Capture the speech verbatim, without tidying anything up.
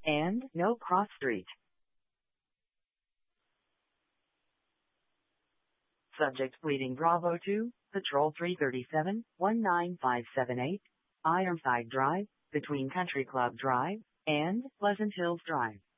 and no cross street. Subject pleading Bravo two, Patrol three thirty-seven, one nine five seven eight, Ironside Drive, between Country Club Drive and Pleasant Hills Drive.